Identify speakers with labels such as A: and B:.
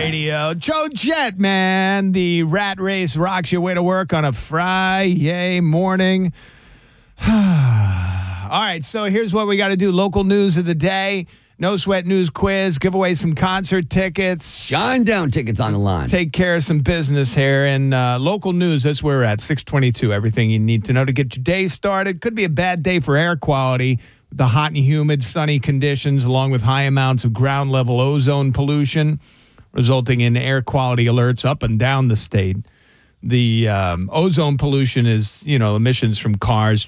A: Radio. Joe Jett, man. The rat race rocks your way to work on a Friday morning. All right, so here's what we got to do. Local news of the day. No Sweat News quiz. Give away some concert tickets.
B: Shine down tickets on the line.
A: Take care of some business here. And local news, that's where we're at. 622. Everything you need to know to get your day started. Could be a bad day for air quality. The hot and humid, sunny conditions, along with high amounts of ground level ozone pollution, resulting in air quality alerts up and down the state. The ozone pollution is, emissions from cars,